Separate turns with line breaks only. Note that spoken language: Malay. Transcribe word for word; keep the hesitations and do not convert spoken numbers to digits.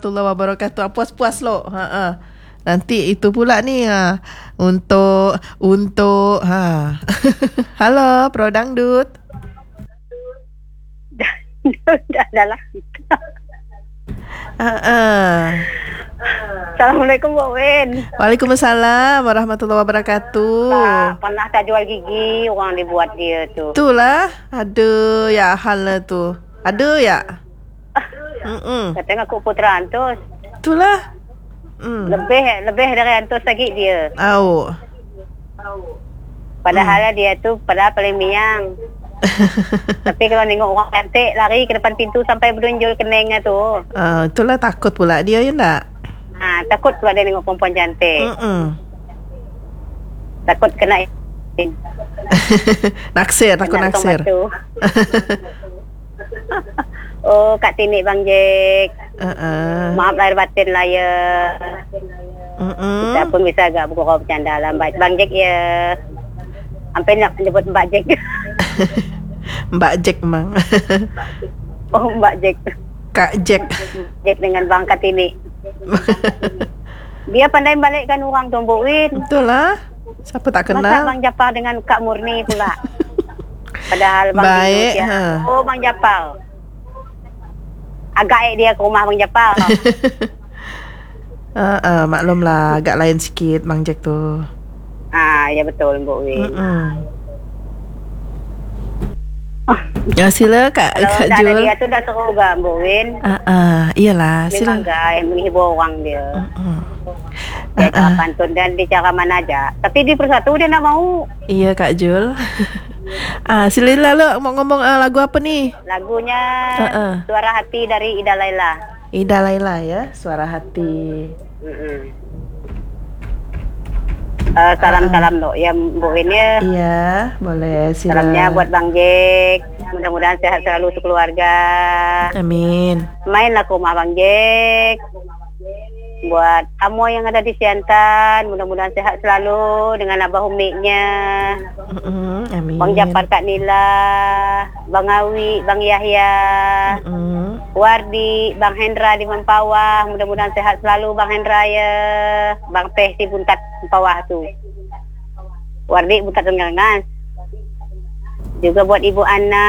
warahmatullahi wabarakatuh. Puas-puas lo. Ha ah. Nanti itu pula ni ha. Untuk untuk ha. Halo, Pro Dangdut.
Dah dah dah lah.
Ha ah.
Assalamualaikum Mbak Wen.
Waalaikumsalam warahmatullahi wabarakatuh.
Tak pernah tak jual gigi orang dibuat dia tu.
Itulah. Aduh, ya hal lah tu. Ada ya? Hmm.
Kata dengan Kuk Putra Antus.
Itulah. Hmm.
Lebih lebih dari Antus lagi dia.
Au.
Padahal hmm. dia tu padahal paling miang. Tapi kalau tengok orang cantik lari ke depan pintu sampai berdunjul keningnya tu.
Uh, itulah takut pula dia ya tak?
Ha, takut pula dia tengok perempuan cantik.
Mm-mm.
Takut kena
naksir, takut
kena
naksir.
Oh, Kak Tinik Bang Jack.
Uh-uh.
Maaf lahir batin lah ya.
Mm-mm.
Kita pun bisa agak bergurau bercanda lah Mbak Bang Jack ya. Sampai nak menyebut Mbak Jack.
Mbak Jack memang.
Oh, Mbak Jack.
Kak Jack.
Jack dengan Bang Kak Tinik. Dia pandai balikkan orang tu Mbak Win.
Betul lah. Siapa tak kenal?
Masa Bang Japar dengan Kak Murni pula. Padahal Bang
baik,
Dino,
ha.
Oh, Bang Japar. Agak eh dia ke rumah Bang Japar.
uh, uh, maklumlah agak lain sikit Bang Jack tu.
Ah, ya betul Mbak Win.
Ya sila Kak
Kalau
Kak Jul.
Dia tu dah seru gak Mbak Win.
Ah uh, uh, iyalah sila.
Memang gak yang menghibur orang dia.
Uh-uh.
Dia cara
Uh-uh.
pantun dan dia cara mana aja. Tapi di persatu dia nak mau.
Iya Kak Jul. Ah, sila lalu mau ngomong uh, lagu apa nih?
Lagunya
Uh-uh.
Suara Hati dari Ida Laila.
Ida Laila ya, Suara Hati.
Mm-mm. Uh, salam-salam uh-uh. Dok ya Mbak Win ya.
Iya, boleh sila.
Salamnya buat Bang Jack. Mudah-mudahan sehat selalu sekeluarga.
Amin.
Mainlah ke rumah Bang Jack. Buat kamu yang ada di Siantan, mudah-mudahan sehat selalu dengan Abah Umiknya.
Mm-mm, amin.
Bang Japar, Kak Nila, Bang Awi, Bang Yahya,
Mm-mm.
Wardi, Bang Hendra di Mempawah. Mudah-mudahan sehat selalu Bang Hendra ya. Bang Teh di Buntat Mempawah tu. Wardi Buntat Tenggangas. Juga buat Ibu Anna.